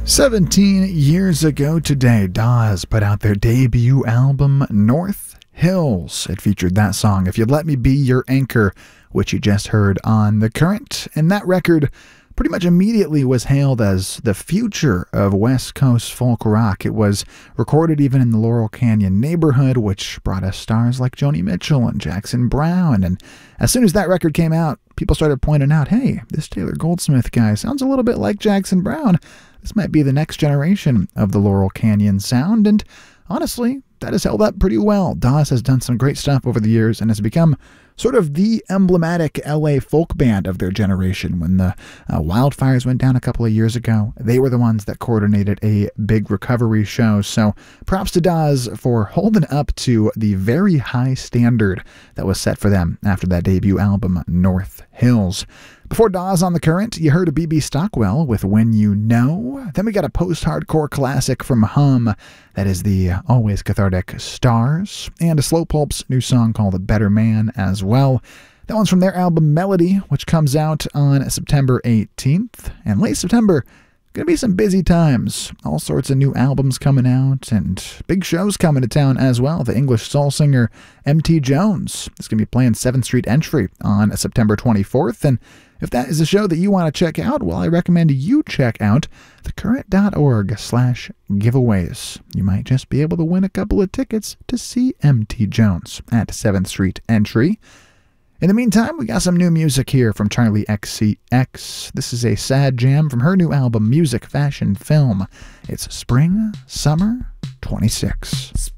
17 years ago today, Dawes put out their debut album, North Hills. It featured that song, If You'd Let Me Be Your Anchor, which you just heard on The Current. And that record pretty much immediately was hailed as the future of West Coast folk rock. It was recorded even in the Laurel Canyon neighborhood, which brought us stars like Joni Mitchell and Jackson Browne. And as soon as that record came out, people started pointing out, hey, this Taylor Goldsmith guy sounds a little bit like Jackson Browne. This might be the next generation of the Laurel Canyon sound, and honestly, that has held up pretty well. Dawes has done some great stuff over the years and has become sort of the emblematic LA folk band of their generation. When the wildfires went down a couple of years ago, they were the ones that coordinated a big recovery show. So props to Dawes for holding up to the very high standard that was set for them after that debut album, North Hills. Before Dawes on The Current, you heard a B.B. Stockwell with When You Know. Then we got a post-hardcore classic from Hum, that is the always cathartic Stars, and a Slow Pulp's new song called A Better Man as well. That one's from their album Melody, which comes out on September 18th. And late September, gonna be some busy times. All sorts of new albums coming out and big shows coming to town as well. The English soul singer M.T. Jones is gonna be playing 7th Street Entry on September 24th. And if that is a show that you want to check out, well, I recommend you check out thecurrent.org/giveaways. You might just be able to win a couple of tickets to see M.T. Jones at 7th Street Entry. In the meantime, we got some new music here from Charli XCX. This is a sad jam from her new album, Music, Fashion, Film. It's Spring, Summer 26.